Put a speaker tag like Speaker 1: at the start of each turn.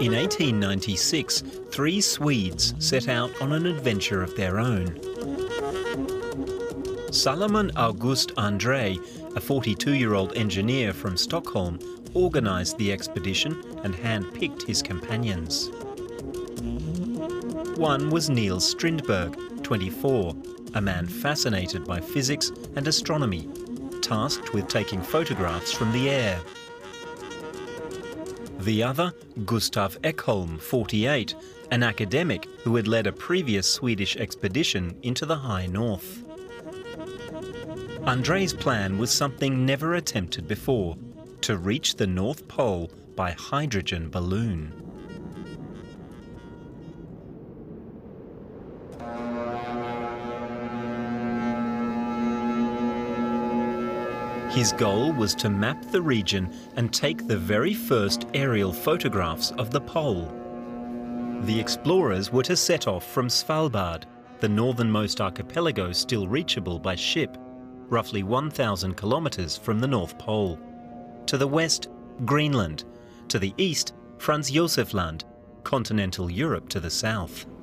Speaker 1: In 1896, three Swedes set out on an adventure of their own. Salomon August André, a 42-year-old engineer from Stockholm, organised the expedition and hand-picked his companions. One was Niels Strindberg, 24, a man fascinated by physics and astronomy, tasked with taking photographs from the air. The other, Gustav Ekholm, 48, an academic who had led a previous Swedish expedition into the high north. André's plan was something never attempted before: to reach the North Pole by hydrogen balloon. His goal was to map the region and take the very first aerial photographs of the pole. The explorers were to set off from Svalbard, the northernmost archipelago still reachable by ship, roughly 1,000 kilometres from the North Pole. To the west, Greenland. To the east, Franz Josef Land, continental Europe to the south.